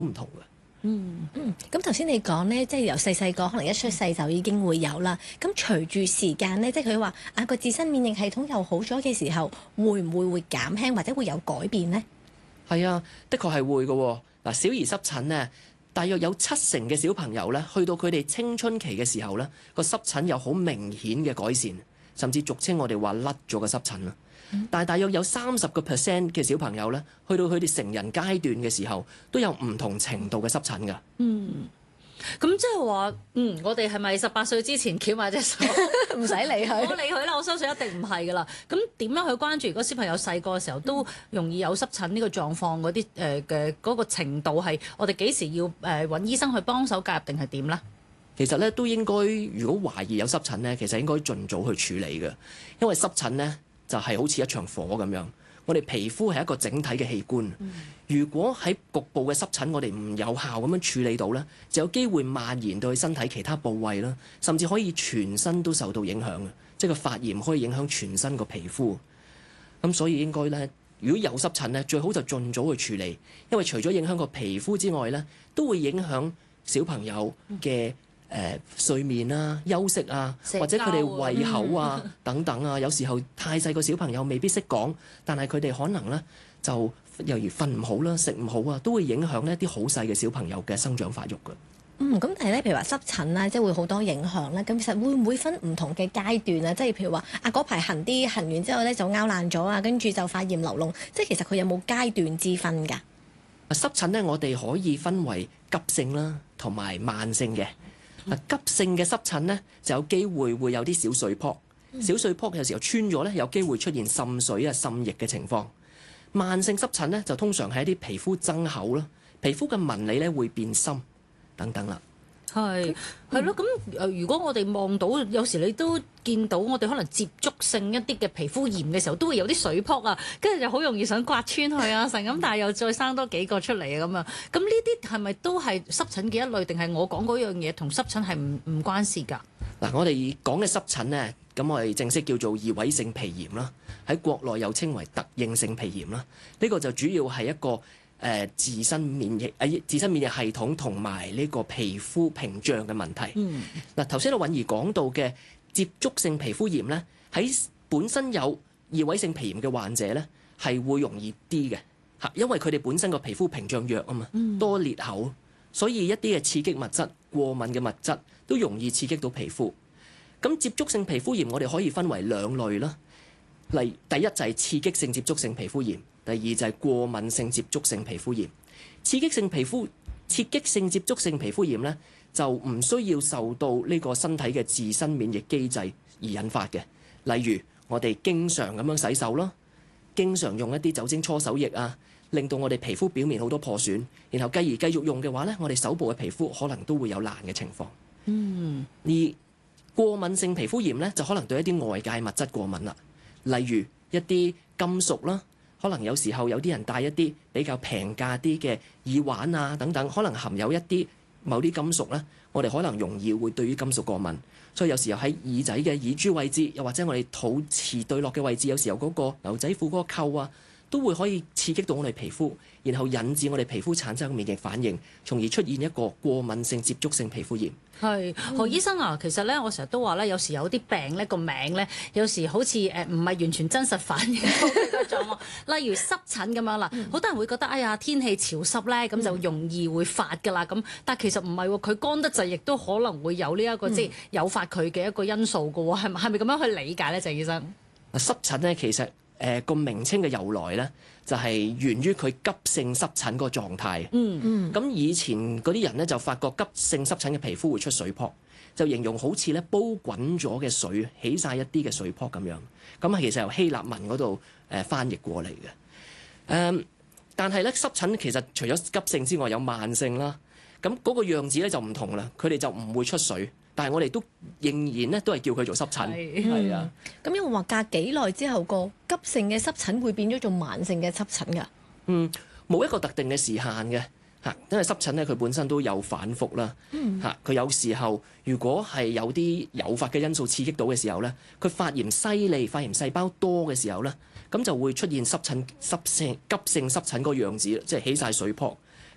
唔同嘅。 咁頭先你講咧，即係由細細個可能一出世就已經會有啦。咁隨住時間咧，即係佢話個自身免疫系統又好咗嘅時候，會唔會減輕或者會有改變呢？ 係啊，的確係會嘅喎。嗱，小兒濕疹呢，大約有70%嘅小朋友咧，去到佢哋青春期嘅時候咧，個濕疹有好明顯嘅改善，甚至俗稱我哋話甩咗個濕疹啦。但係大約有30% 嘅小朋友咧，去到佢哋成人階段嘅時候，都有唔同程度嘅濕疹㗎。 咁即係話，我哋係咪18歲之前翹埋隻手， 唔使理佢， 我理佢啦？我相信一定唔係噶啦。咁點樣去關注？如果小朋友細個嘅時候都容易有濕疹呢個狀況，嗰啲嘅嗰個程度係我哋幾時要揾醫生去幫手介入定係點咧？ 其實咧都應該，如果懷疑有濕疹咧，其實應該盡早去處理嘅，因為濕疹咧就係好似一場火咁樣。我哋皮膚係一個整體嘅器官，如果喺局部嘅濕疹我哋唔有效咁樣處理到咧，就有機會蔓延到去身體其他部位啦，甚至可以全身都受到影響嘅，即係個發炎可以影響全身個皮膚。咁所以應該咧，如果有濕疹咧，最好就盡早去處理，因為除咗影響個皮膚之外咧，都會影響小朋友嘅睡眠啊、休息啊，或者佢哋胃口啊等等啊，有時候太細個小朋友未必識講，但係佢哋可能咧就由於瞓唔好啦、食唔好啊，都會影響呢啲好細嘅小朋友嘅生長發育㗎。 咁但係咧，譬如話濕疹啦，即係會好多影響咧。咁其實會唔會分唔同嘅階段啊？即係譬如話嗰排痕啲，痕完之後咧就拗爛咗啊，跟住就發炎流膿。即係其實佢有冇階段之分㗎？ 濕疹咧，我哋可以分為急性啦，同埋慢性嘅。急性嘅濕疹咧，就有機會會有啲小水泡，小水泡有時候穿咗咧，有機會出現滲水啊、滲液嘅情況。慢性濕疹咧，就通常係一啲皮膚增厚啦，皮膚嘅紋理咧會變深等等啦。 係咯，咁如果我哋望到，有時你都見到我哋可能接觸性一啲嘅皮膚炎嘅時候，都會有啲水泡啊，跟住就好容易想刮穿佢啊，成咁，但係又再生多幾個出嚟啊咁啊，咁呢啲係咪都係濕疹嘅一類，定係我講嗰樣嘢同濕疹係唔關事㗎？ 嗱，我哋講嘅濕疹呢，咁我哋正式叫做異位性皮炎啦，喺國內又稱為突應性皮炎啦。呢個就主要係一個自身免疫系統同埋呢個皮膚屏障嘅問題。嗱，頭先阿韻儀講到嘅接觸性皮膚炎咧，喺本身有異位性皮炎嘅患者咧，係會容易啲嘅嚇，因為佢哋本身個皮膚屏障弱啊嘛，多裂口，所以一啲嘅刺激物質、過敏嘅物質都容易刺激到皮膚。咁接觸性皮膚炎我哋可以分為兩類啦。第一就係刺激性接觸性皮膚炎，第二就係過敏性接觸性皮膚炎。刺激性接觸性皮膚炎咧，就唔需要受到呢個身體嘅自身免疫機制而引發嘅。例如我哋經常咁樣洗手啦，經常用一啲酒精搓手液啊，令到我哋皮膚表面好多破損，然後繼續用嘅話咧，我哋手部嘅皮膚可能都會有爛嘅情況。而過敏性皮膚炎咧，就可能對一啲外界物質過敏啦。例如一啲金屬啦，可能有時候有啲人戴一啲比較平價啲嘅耳環啊等等，可能含有一啲某啲金屬咧，我哋可能容易會對於金屬過敏，所以有時候喺耳仔嘅耳珠位置，又或者我哋肚臍對落嘅位置，有時候嗰個牛仔褲嗰個扣啊，都會可以刺激到我哋皮膚，然後引致我哋皮膚產生免疫反應，從而出現一個過敏性接觸性皮膚炎。 係何醫生啊，其實咧，我成日都話咧，有時有啲病咧個名咧，有時好似唔係完全真實反映到佢個狀況。例如濕疹咁樣啦，好多人會覺得哎呀天氣潮濕咧，咁就容易會發㗎啦。咁但係其實唔係喎，佢乾得滯，亦都可能會有呢一個即係誘發佢嘅一個因素㗎喎。係咪咁樣去理解咧，鄭醫生？ 濕疹咧，其實個名稱嘅由來咧，就係源於佢急性濕疹個狀態。咁以前嗰啲人咧就發覺急性濕疹嘅皮膚會出水泡，就形容好似咧煲滾咗嘅水起晒一啲嘅水泡咁樣。咁係其實由希臘文嗰度翻譯過嚟嘅。但係咧濕疹其實除咗急性之外，有慢性啦。咁嗰個樣子咧就唔同啦，佢哋就唔會出水。但係我哋都仍然咧都係叫佢做濕疹，係啊。 咁因為話隔幾耐之後個急性嘅濕疹會變咗做慢性嘅濕疹㗎？ 冇一個特定嘅時限嘅嚇，因為濕疹咧佢本身都有反覆啦嚇。佢有時候如果係有啲誘發嘅因素刺激到嘅時候咧，佢發炎犀利、發炎細胞多嘅時候咧，咁就會出現急性濕疹個樣子，即係起晒水泡。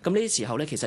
咁呢啲時候咧，其實